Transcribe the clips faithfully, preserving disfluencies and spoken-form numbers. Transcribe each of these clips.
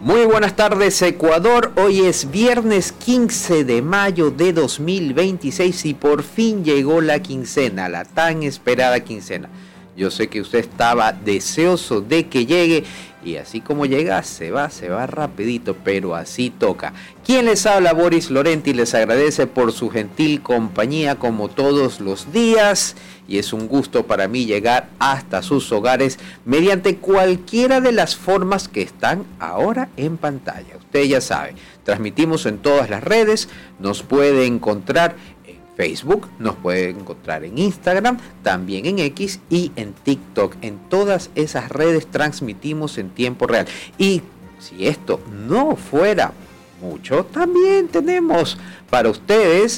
Muy buenas tardes, Ecuador. Hoy es viernes quince de mayo de dos mil veintiséis y por fin llegó la quincena, la tan esperada quincena. Yo sé que usted estaba deseoso de que llegue y así como llega, se va, se va rapidito, pero así toca. Quien les habla, Boris Lorenti, les agradece por su gentil compañía como todos los días y es un gusto para mí llegar hasta sus hogares mediante cualquiera de las formas que están ahora en pantalla. Usted ya sabe, transmitimos en todas las redes, nos puede encontrar en Facebook, nos puede encontrar en Instagram, también en X y en TikTok. En todas esas redes transmitimos en tiempo real. Y si esto no fuera mucho, también tenemos para ustedes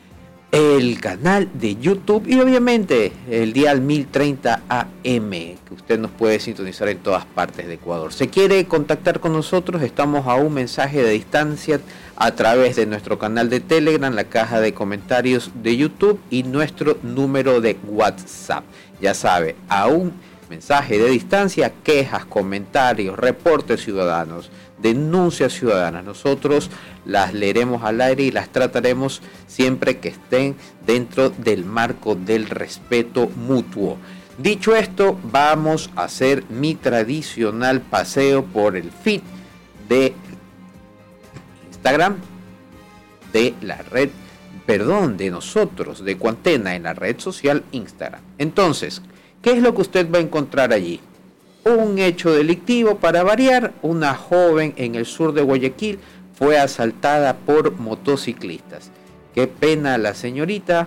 el canal de YouTube y obviamente el dial mil treinta A M, que usted nos puede sintonizar en todas partes de Ecuador. ¿Se quiere contactar con nosotros? Estamos a un mensaje de distancia a través de nuestro canal de Telegram, la caja de comentarios de YouTube y nuestro número de WhatsApp. Ya sabe, a un mensaje de distancia, quejas, comentarios, reportes ciudadanos, denuncias ciudadanas. Nosotros las leeremos al aire y las trataremos siempre que estén dentro del marco del respeto mutuo. Dicho esto, vamos a hacer mi tradicional paseo por el feed de Instagram, de la red, perdón, de nosotros, de Cuantena, en la red social Instagram. Entonces, ¿qué es lo que usted va a encontrar allí? Un hecho delictivo para variar. Una joven en el sur de Guayaquil fue asaltada por motociclistas. Qué pena la señorita.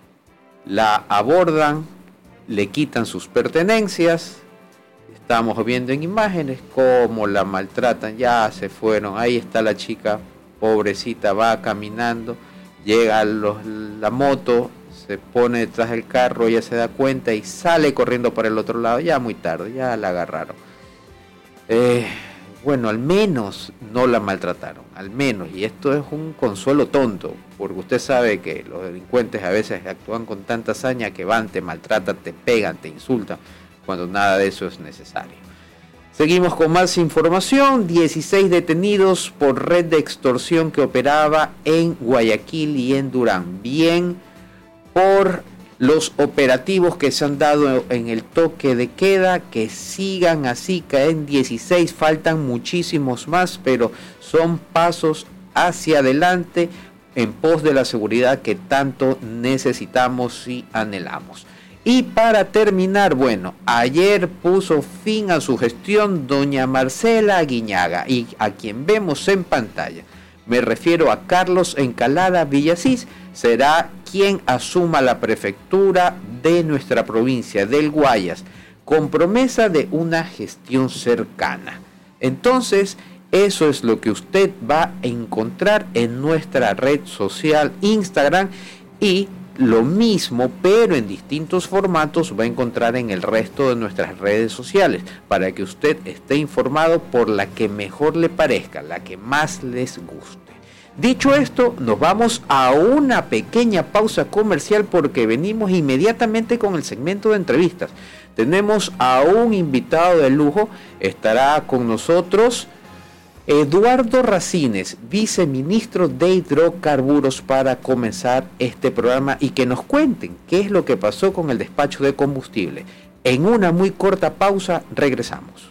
La abordan, le quitan sus pertenencias. Estamos viendo en imágenes cómo la maltratan. Ya se fueron. Ahí está la chica, pobrecita, va caminando. Llega los, la moto, se pone detrás del carro, ella se da cuenta y sale corriendo para el otro lado. Ya muy tarde, ya la agarraron. Eh, bueno, al menos no la maltrataron, al menos. Y esto es un consuelo tonto, porque usted sabe que los delincuentes a veces actúan con tanta hazaña que van, te maltratan, te pegan, te insultan, cuando nada de eso es necesario. Seguimos con más información. dieciséis detenidos por red de extorsión que operaba en Guayaquil y en Durán. Bien por los operativos que se han dado en el toque de queda, que sigan así, caen dieciséis, faltan muchísimos más, pero son pasos hacia adelante en pos de la seguridad que tanto necesitamos y anhelamos. Y para terminar, bueno, ayer puso fin a su gestión doña Marcela Aguiñaga, y a quien vemos en pantalla, me refiero a Carlos Encalada Villasís, será quien asuma la prefectura de nuestra provincia del Guayas, con promesa de una gestión cercana. Entonces, eso es lo que usted va a encontrar en nuestra red social Instagram, y lo mismo, pero en distintos formatos, va a encontrar en el resto de nuestras redes sociales, para que usted esté informado por la que mejor le parezca, la que más les guste. Dicho esto, nos vamos a una pequeña pausa comercial porque venimos inmediatamente con el segmento de entrevistas. Tenemos a un invitado de lujo, estará con nosotros Eduardo Racines, viceministro de Hidrocarburos, para comenzar este programa y que nos cuenten qué es lo que pasó con el despacho de combustible. En una muy corta pausa regresamos.